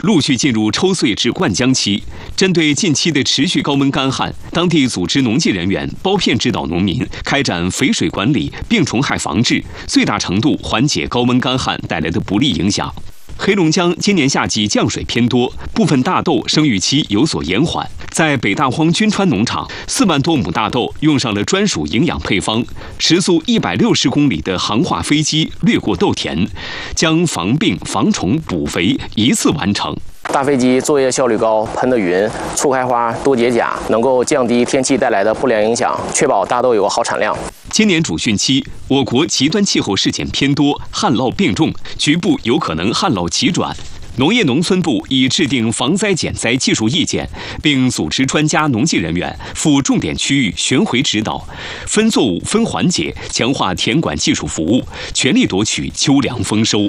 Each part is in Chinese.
陆续进入抽穗至灌浆期。针对近期的持续高温干旱，当地组织农技人员包片指导农民开展肥水管理、病虫害防治，最大程度缓解高温干旱带来的不利影响。黑龙江今年夏季降水偏多，部分大豆生育期有所延缓。在北大荒军川农场，4万多亩大豆用上了专属营养配方，时速160公里的航化飞机掠过豆田，将防病、防虫、补肥一次完成。 大飞机作业效率高，喷的匀，初开花多结荚，能够降低天气带来的不良影响，确保大豆有个好产量。 今年主汛期，我国极端气候事件偏多，旱涝病重，局部有可能旱涝急转。农业农村部已制定防灾减灾技术意见，并组织专家农技人员赴重点区域巡回指导，分作物分环节强化田管技术服务，全力夺取秋粮丰收。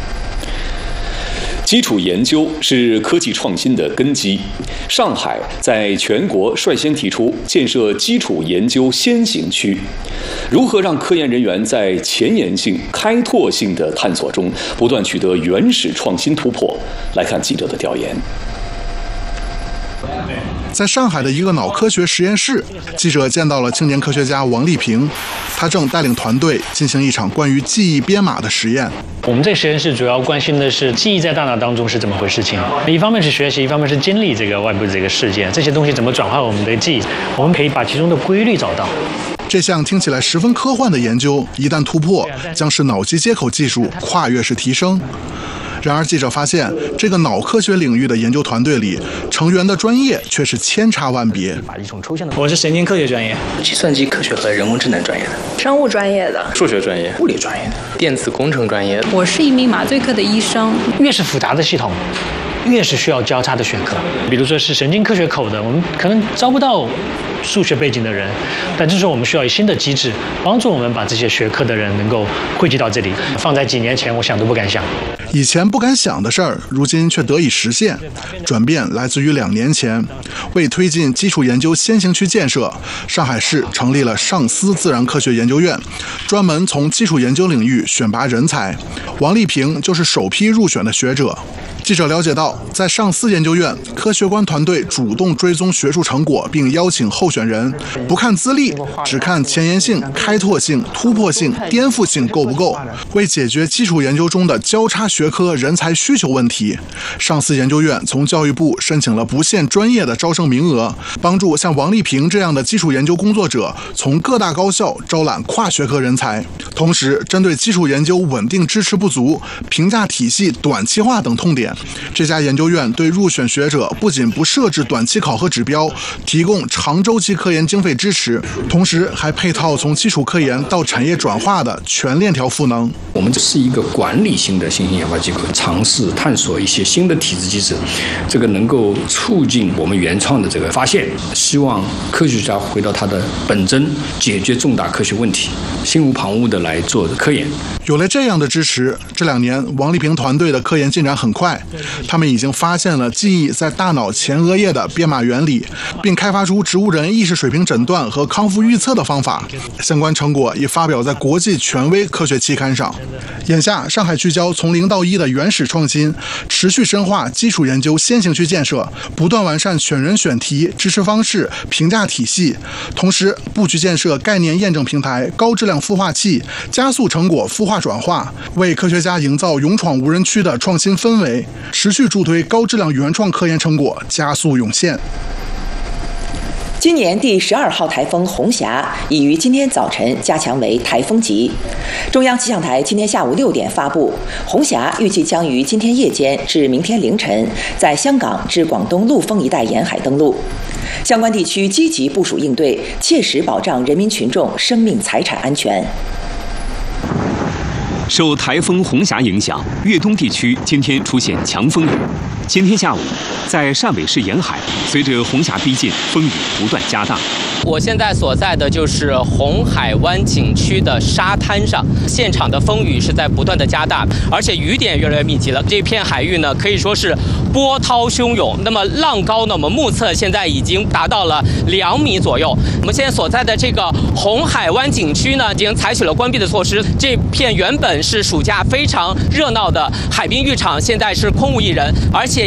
基础研究是科技创新的根基。上海在全国率先提出建设基础研究先行区。如何让科研人员在前沿性、开拓性的探索中不断取得原始创新突破？来看记者的调研。 在上海的一个脑科学实验室，记者见到了青年科学家王立平，他正带领团队进行一场关于记忆编码的实验。 我们这个实验室主要关心的是记忆在大脑当中是怎么回事情，一方面是学习，一方面是经历这个外部的这个事件，这些东西怎么转化我们的记忆，我们可以把其中的规律找到。 这项听起来十分科幻的研究，一旦突破，将使脑机接口技术跨越式提升。然而，记者发现，这个脑科学领域的研究团队里，成员的专业却是千差万别。 我是神经科学专业， 计算机科学和人工智能专业的， 生物专业的， 数学专业，物理专业的，电子工程专业的。 我是一名麻醉科的医生。 越是复杂的系统，越是需要交叉的学科。比如说是神经科学口的，我们可能招不到数学背景的人，但这时候我们需要新的机制帮助我们把这些学科的人能够汇集到这里。放在几年前，我想都不敢想。 以前不敢想的事儿，如今却得以实现。转变来自于2年前，为推进基础研究先行区建设，上海市成立了上思自然科学研究院，专门从基础研究领域选拔人才。王立平就是首批入选的学者。记者了解到，在上思研究院，科学官团队主动追踪学术成果，并邀请候选人，不看资历，只看前沿性、开拓性、突破性、颠覆性够不够。为解决基础研究中的交叉学科人才需求问题，上思研究院从教育部申请了不限专业的招生名额，帮助像王立平这样的基础研究工作者从各大高校招揽跨学科人才。同时，针对基础研究稳定支持不足、评价体系短期化等痛点，这家研究院对入选学者不仅不设置短期考核指标，提供长周期科研经费支持，同时还配套从基础科研到产业转化的全链条赋能。 我们这是一个管理性的新型研发机构，尝试探索一些新的体制机制，这个能够促进我们原创的这个发现，希望科学家回到他的本真，解决重大科学问题，心无旁骛的来做科研。 有了这样的支持，这2年王立平团队的科研进展很快，他们已经发现了记忆在大脑前额叶的编码原理，并开发出植物人意识水平诊断和康复预测的方法。相关成果已发表在国际权威科学期刊上。眼下，上海聚焦从0到1的原始创新，持续深化基础研究先行区建设，不断完善选人选题、支持方式、评价体系，同时布局建设概念验证平台、高质量孵化器，加速成果孵化转化，为科学家营造勇闯无人区的创新氛围，持续助推高质量原创科研成果加速涌现。 今年第12号台风红霞已于今天早晨加强为台风级。中央气象台今天下午6点发布，红霞预计将于今天夜间至明天凌晨在香港至广东陆丰一带沿海登陆，相关地区积极部署应对，切实保障人民群众生命财产安全。 受台风红霞影响，粤东地区今天出现强风雨。今天下午，在汕尾市沿海，随着红霞逼近，风雨不断加大。 我现在所在的就是红海湾景区的沙滩上，现场的风雨是在不断的加大，而且雨点越来越密集了。这片海域呢，可以说是波涛汹涌。那么浪高呢，我们目测现在已经达到了2米左右。我们现在所在的这个红海湾景区呢，已经采取了关闭的措施。这片原本是暑假非常热闹的海滨浴场，现在是空无一人，而且